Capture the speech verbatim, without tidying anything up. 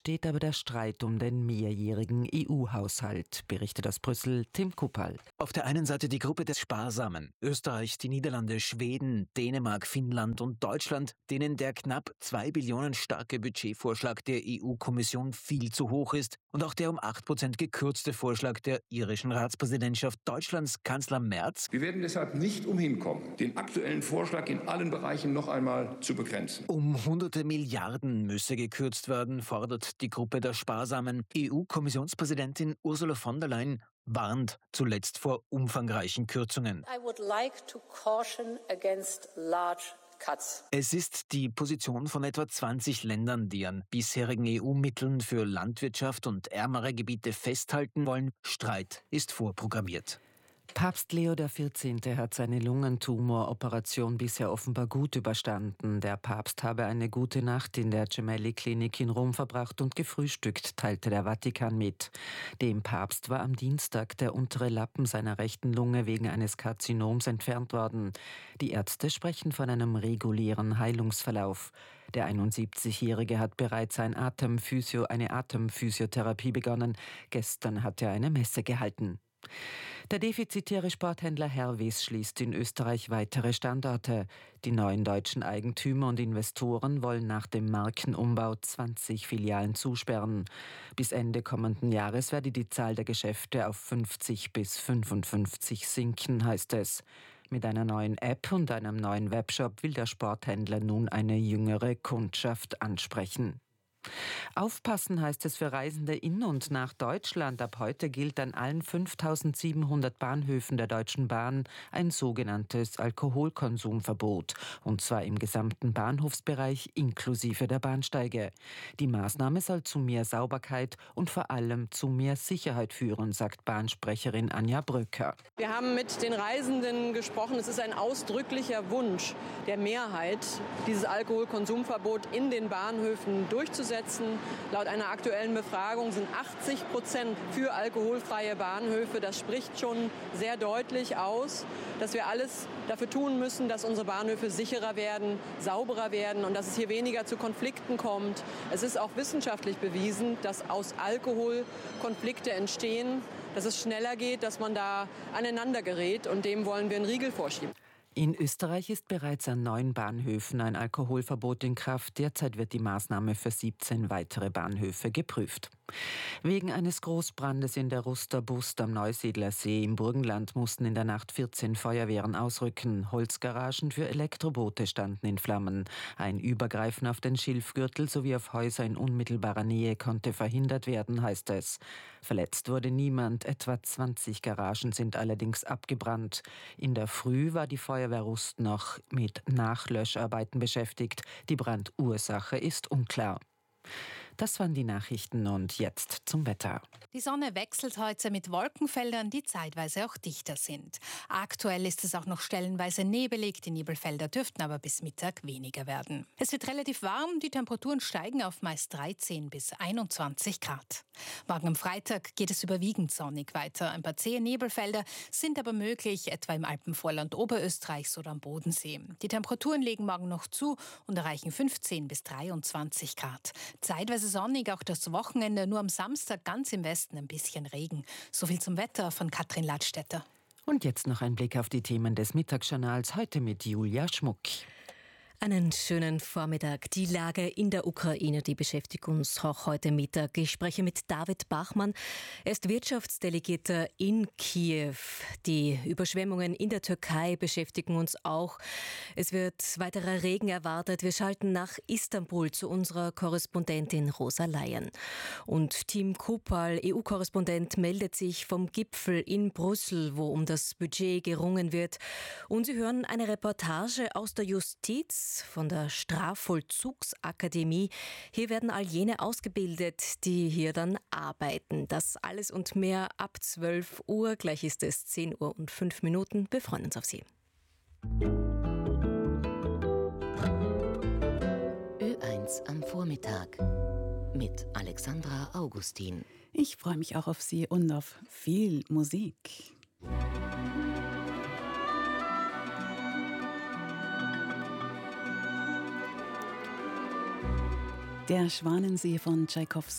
steht aber der Streit um den mehrjährigen E U-Haushalt, berichtet aus Brüssel Tim Kuppal. Auf der einen Seite die Gruppe des Sparsamen, Österreich, die Niederlande, Schweden, Dänemark, Finnland und Deutschland, denen der knapp zwei Billionen starke Budgetvorschlag der E U-Kommission viel zu hoch ist und auch der um acht Prozent gekürzte Vorschlag der irischen Ratspräsidentschaft Deutschlands Kanzler Merz. Wir werden deshalb nicht umhin kommen, den aktuellen Vorschlag in allen Bereichen noch einmal zu begrenzen. Um hunderte Milliarden müsse gekürzt werden, fordert die Gruppe der Sparsamen. E U-Kommissionspräsidentin Ursula von der Leyen warnt zuletzt vor umfangreichen Kürzungen. I would like to caution against large cuts. Es ist die Position von etwa zwanzig Ländern, die an bisherigen E U-Mitteln für Landwirtschaft und ärmere Gebiete festhalten wollen. Streit ist vorprogrammiert. Papst Leo der vierzehnte hat seine Lungentumoroperation bisher offenbar gut überstanden. Der Papst habe eine gute Nacht in der Gemelli-Klinik in Rom verbracht und gefrühstückt, teilte der Vatikan mit. Dem Papst war am Dienstag der untere Lappen seiner rechten Lunge wegen eines Karzinoms entfernt worden. Die Ärzte sprechen von einem regulären Heilungsverlauf. Der einundsiebzigjährige hat bereits ein Atemphysio, eine Atemphysiotherapie begonnen. Gestern hat er eine Messe gehalten. Der defizitäre Sporthändler Herwes schließt in Österreich weitere Standorte. Die neuen deutschen Eigentümer und Investoren wollen nach dem Markenumbau zwanzig Filialen zusperren. Bis Ende kommenden Jahres werde die Zahl der Geschäfte auf fünfzig bis fünfundfünfzig sinken, heißt es. Mit einer neuen App und einem neuen Webshop will der Sporthändler nun eine jüngere Kundschaft ansprechen. Aufpassen heißt es für Reisende in und nach Deutschland. Ab heute gilt an allen fünftausendsiebenhundert Bahnhöfen der Deutschen Bahn ein sogenanntes Alkoholkonsumverbot. Und zwar im gesamten Bahnhofsbereich inklusive der Bahnsteige. Die Maßnahme soll zu mehr Sauberkeit und vor allem zu mehr Sicherheit führen, sagt Bahnsprecherin Anja Bröcker. Wir haben mit den Reisenden gesprochen. Es ist ein ausdrücklicher Wunsch der Mehrheit, dieses Alkoholkonsumverbot in den Bahnhöfen durchzusetzen. Laut einer aktuellen Befragung sind achtzig Prozent für alkoholfreie Bahnhöfe. Das spricht schon sehr deutlich aus, dass wir alles dafür tun müssen, dass unsere Bahnhöfe sicherer werden, sauberer werden und dass es hier weniger zu Konflikten kommt. Es ist auch wissenschaftlich bewiesen, dass aus Alkohol Konflikte entstehen, dass es schneller geht, dass man da aneinander gerät und dem wollen wir einen Riegel vorschieben. In Österreich ist bereits an neun Bahnhöfen ein Alkoholverbot in Kraft. Derzeit wird die Maßnahme für siebzehn weitere Bahnhöfe geprüft. Wegen eines Großbrandes in der Ruster Bust am Neusiedler See im Burgenland mussten in der Nacht vierzehn Feuerwehren ausrücken. Holzgaragen für Elektroboote standen in Flammen. Ein Übergreifen auf den Schilfgürtel sowie auf Häuser in unmittelbarer Nähe konnte verhindert werden, heißt es. Verletzt wurde niemand. Etwa zwanzig Garagen sind allerdings abgebrannt. In der Früh war die Feuerwehr Rust noch mit Nachlöscharbeiten beschäftigt. Die Brandursache ist unklar. Das waren die Nachrichten und jetzt zum Wetter. Die Sonne wechselt heute mit Wolkenfeldern, die zeitweise auch dichter sind. Aktuell ist es auch noch stellenweise nebelig, die Nebelfelder dürften aber bis Mittag weniger werden. Es wird relativ warm, die Temperaturen steigen auf meist dreizehn bis einundzwanzig Grad. Morgen am Freitag geht es überwiegend sonnig weiter. Ein paar zähe Nebelfelder sind aber möglich, etwa im Alpenvorland Oberösterreichs oder am Bodensee. Die Temperaturen legen morgen noch zu und erreichen fünfzehn bis dreiundzwanzig Grad. Zeitweise sonnig auch das Wochenende, nur am Samstag ganz im Westen ein bisschen Regen. So viel zum Wetter von Katrin Ladstätter. Und jetzt noch ein Blick auf die Themen des Mittagsjournals, heute mit Julia Schmuck. Einen schönen Vormittag. Die Lage in der Ukraine, die beschäftigt uns auch heute Mittag. Ich spreche mit David Bachmann. Er ist Wirtschaftsdelegierter in Kiew. Die Überschwemmungen in der Türkei beschäftigen uns auch. Es wird weiterer Regen erwartet. Wir schalten nach Istanbul zu unserer Korrespondentin Rosa Leyen. Und Tim Kuppal, E U-Korrespondent, meldet sich vom Gipfel in Brüssel, wo um das Budget gerungen wird. Und Sie hören eine Reportage aus der Justiz von der Strafvollzugsakademie. Hier werden all jene ausgebildet, die hier dann arbeiten. Das alles und mehr ab zwölf Uhr. Gleich ist es zehn Uhr und fünf Minuten. Wir freuen uns auf Sie. Ö eins am Vormittag mit Alexandra Augustin. Ich freue mich auch auf Sie und auf viel Musik. Der Schwanensee von Tschaikowski.